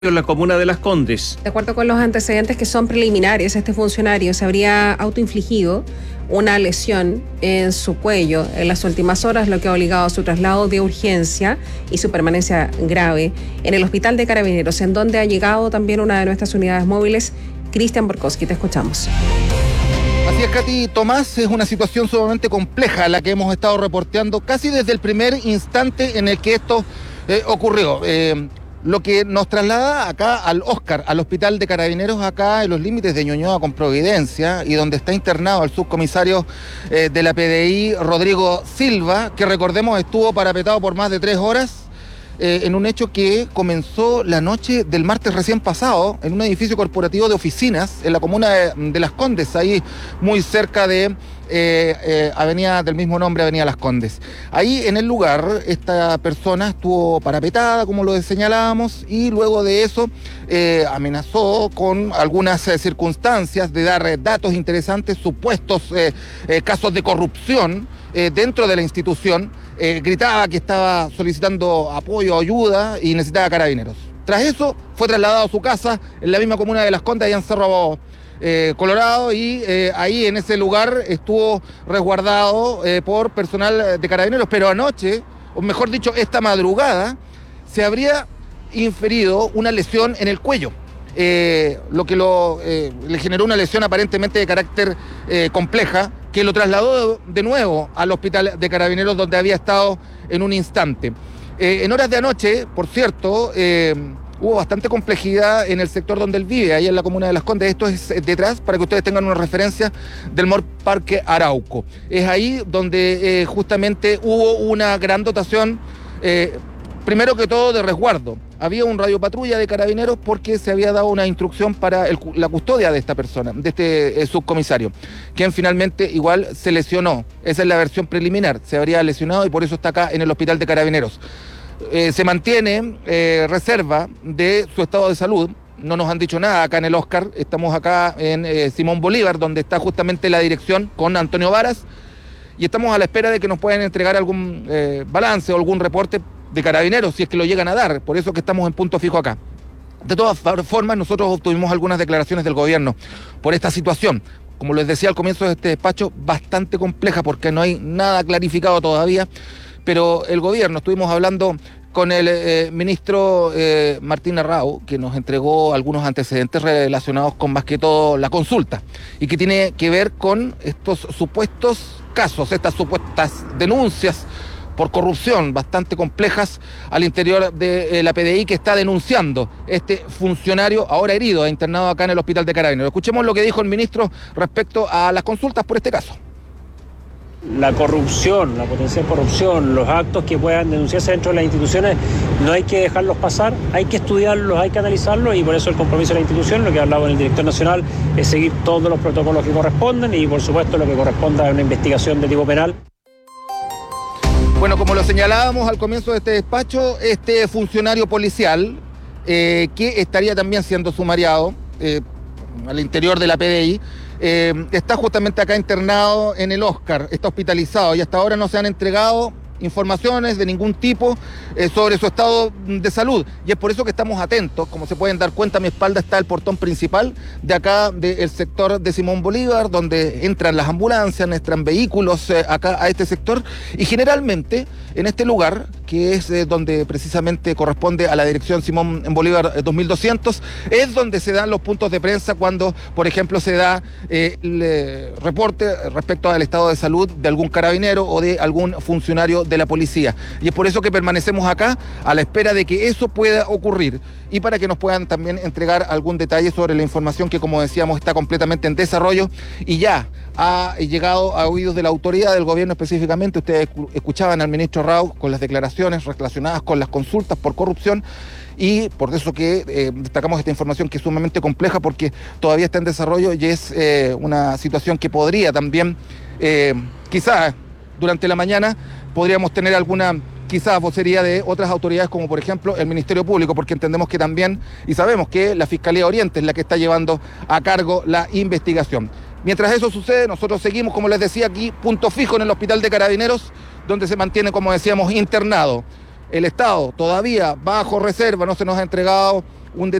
en la comuna de Las Condes. De acuerdo con los antecedentes que son preliminares, este funcionario se habría autoinfligido una lesión en su cuello en las últimas horas, lo que ha obligado a su traslado de urgencia y su permanencia grave en el Hospital de Carabineros, en donde ha llegado también una de nuestras unidades móviles. Cristian Borkowski, te escuchamos. Así es, Katy Tomás, es una situación sumamente compleja la que hemos estado reporteando casi desde el primer instante en el que esto ocurrió. Lo que nos traslada acá al Oscar, al Hospital de Carabineros, acá en los límites de Ñuñoa con Providencia, y donde está internado el subcomisario de la PDI, Rodrigo Silva, que recordemos estuvo parapetado por más de 3 horas en un hecho que comenzó la noche del martes recién pasado en un edificio corporativo de oficinas en la comuna de Las Condes, ahí muy cerca de avenida del mismo nombre, Avenida Las Condes. Ahí en el lugar esta persona estuvo parapetada, como lo señalábamos, y luego de eso amenazó con algunas circunstancias de dar datos interesantes, supuestos casos de corrupción dentro de la institución. Gritaba que estaba solicitando apoyo, ayuda y necesitaba carabineros. Tras eso fue trasladado a su casa en la misma comuna de Las Condes, allá en Cerro Colorado, y ahí en ese lugar estuvo resguardado por personal de carabineros, pero anoche, o mejor dicho, esta madrugada, se habría inferido una lesión en el cuello, lo que le generó una lesión aparentemente de carácter compleja, que lo trasladó de nuevo al Hospital de Carabineros, donde había estado en un instante. En horas de anoche, por cierto, hubo bastante complejidad en el sector donde él vive, ahí en la comuna de Las Condes. Esto es detrás, para que ustedes tengan una referencia, del Mall Parque Arauco. Es ahí donde justamente hubo una gran dotación, primero que todo de resguardo. Había un radiopatrulla de carabineros porque se había dado una instrucción para la custodia de esta persona, de este subcomisario, quien finalmente igual se lesionó. Esa es la versión preliminar, se habría lesionado y por eso está acá en el Hospital de Carabineros. Se mantiene reserva de su estado de salud. No nos han dicho nada acá en el Oscar. Estamos acá en Simón Bolívar, donde está justamente la dirección con Antonio Varas, y estamos a la espera de que nos puedan entregar algún balance o algún reporte de carabineros, si es que lo llegan a dar. Por eso que estamos en punto fijo acá. De todas formas, nosotros obtuvimos algunas declaraciones del gobierno por esta situación. Como les decía al comienzo de este despacho, bastante compleja porque no hay nada clarificado todavía, pero el gobierno, estuvimos hablando con el ministro Martín Arrau, que nos entregó algunos antecedentes relacionados con más que todo la consulta, y que tiene que ver con estos supuestos casos, estas supuestas denuncias por corrupción bastante complejas al interior de la PDI, que está denunciando este funcionario ahora herido e internado acá en el Hospital de Carabineros. Escuchemos lo que dijo el ministro respecto a las consultas por este caso. La corrupción, la potencial corrupción, los actos que puedan denunciarse dentro de las instituciones, no hay que dejarlos pasar, hay que estudiarlos, hay que analizarlos, y por eso el compromiso de la institución, lo que ha hablado con el director nacional, es seguir todos los protocolos que corresponden y por supuesto lo que corresponda a una investigación de tipo penal. Bueno, como lo señalábamos al comienzo de este despacho, este funcionario policial que estaría también siendo sumariado al interior de la PDI, está justamente acá internado en el Oscar, está hospitalizado y hasta ahora no se han entregado informaciones de ningún tipo sobre su estado de salud, y es por eso que estamos atentos. Como se pueden dar cuenta, a mi espalda está el portón principal de acá del sector de Simón Bolívar, donde entran las ambulancias, entran vehículos acá a este sector, y generalmente en este lugar, que es donde precisamente corresponde a la dirección Simón Bolívar 2200, es donde se dan los puntos de prensa cuando, por ejemplo, se da el reporte respecto al estado de salud de algún carabinero o de algún funcionario de la policía. Y es por eso que permanecemos acá a la espera de que eso pueda ocurrir y para que nos puedan también entregar algún detalle sobre la información que, como decíamos, está completamente en desarrollo y ya ha llegado a oídos de la autoridad del gobierno específicamente. Ustedes escuchaban al ministro Rau con las declaraciones relacionadas con las consultas por corrupción, y por eso que destacamos esta información, que es sumamente compleja porque todavía está en desarrollo y es una situación que podría también, quizás durante la mañana, podríamos tener alguna quizás vocería de otras autoridades, como por ejemplo el Ministerio Público, porque entendemos que también, y sabemos que la Fiscalía Oriente es la que está llevando a cargo la investigación. Mientras eso sucede, nosotros seguimos, como les decía, aquí, punto fijo en el Hospital de Carabineros, donde se mantiene, como decíamos, internado. El Estado todavía bajo reserva, no se nos ha entregado un